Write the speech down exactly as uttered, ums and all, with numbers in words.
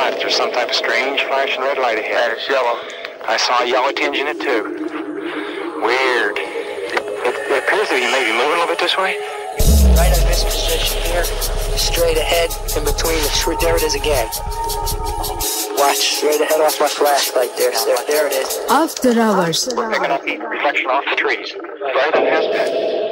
not. There's some type of strange flashing red light ahead. Yeah, it's yellow. I saw a yellow tinge in it, too. Weird. It, it, it appears that you may be moving a little bit this way. Right in this position here, straight ahead, in between the tree. There it is again. Watch, straight ahead off my flashlight there. There, there it is. After Hours. We're picking up the reflection off the trees. Right on the